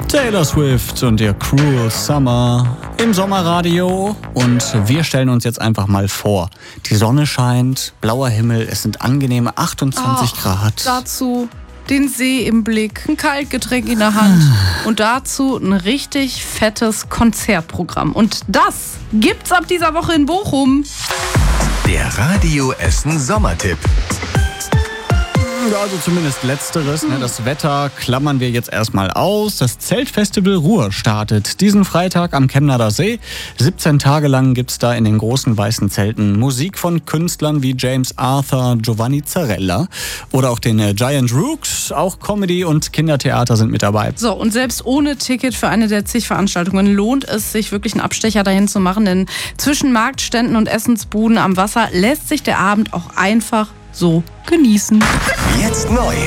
Taylor Swift und ihr Cruel Summer im Sommerradio. Und wir stellen uns jetzt einfach mal vor. Die Sonne scheint, blauer Himmel, es sind angenehme 28 Grad. Dazu den See im Blick, ein Kaltgetränk in der Hand und dazu ein richtig fettes Konzertprogramm. Und das gibt's ab dieser Woche in Bochum. Der Radio Essen Sommertipp. Ja, also zumindest Letzteres. Das Wetter klammern wir jetzt erstmal aus. Das Zeltfestival Ruhr startet diesen Freitag am Chemnader See. 17 Tage lang gibt's da in den großen weißen Zelten Musik von Künstlern wie James Arthur, Giovanni Zarella oder auch den Giant Rooks. Auch Comedy und Kindertheater sind mit dabei. So, und selbst ohne Ticket für eine der zig Veranstaltungen lohnt es sich wirklich einen Abstecher dahin zu machen, denn zwischen Marktständen und Essensbuden am Wasser lässt sich der Abend auch einfach so genießen. Jetzt neu.